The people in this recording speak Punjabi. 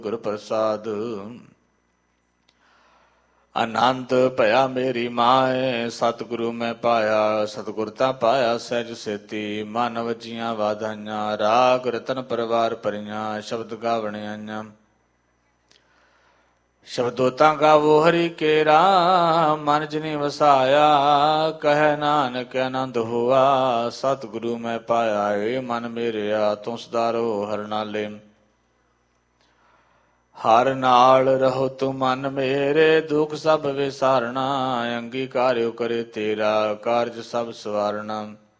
ਗੁਰ ਪ੍ਰਸਾਦ। ਅਨੰਤ ਭਇਆ ਮੇਰੀ ਮਾਏ, ਸਤਿਗੁਰੂ ਮੈਂ ਪਾਇਆ। ਸਤਿਗੁਰ ਤਾਂ ਪਾਇਆ ਸਹਿਜ ਸੇਤੀ, ਮਨ ਵਜੀਆਂ ਵਾਧਾਈਆਂ। ਰਾਗ ਰਤਨ ਪਰਵਾਰ ਭਰੀਆਂ, ਸ਼ਬਦ ਗਾਵਣ ਆਈਆਂ। ਸ਼ਬਦੋ ਤਾਂ ਗਾਵੋ ਹਰੀ ਕੇਰਾ, ਮਨ ਜਿਨੀ ਵਸਾਇਆ। ਕਹਿ ਨਾਨਕ ਆਨੰਦ ਹੋਆ, ਸਤਿਗੁਰੂ ਮੈਂ ਪਾਇਆ। ਏ ਮਨ ਮੇਰਿਆ ਤੂੰ ਸੁਧਾਰੋ ਹਰ ਨਾਲੇ। ਹਰ ਨਾਲ ਰਹੋ ਤੂੰ ਮਨ ਮੇਰੇ, ਦੁਖ ਸਭ ਵਿਸਾਰਣਾ। ਅੰਗੀਕਾਰਿਓ ਕਰੇ ਤੇਰਾ, ਕਾਰਜ ਸਭ ਸਵਾਰਣਾ।